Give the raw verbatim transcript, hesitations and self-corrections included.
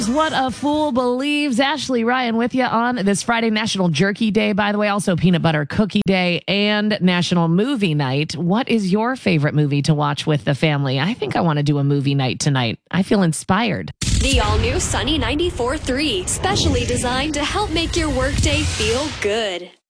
What a Fool Believes. Ashley Ryan with you on this Friday, National Jerky Day, by the way, also Peanut Butter Cookie Day and National Movie Night. What is your favorite movie to watch with the family? I think I want to do a movie night tonight. I feel inspired. The all-new Sunny ninety-four point three, specially designed to help make your workday feel good.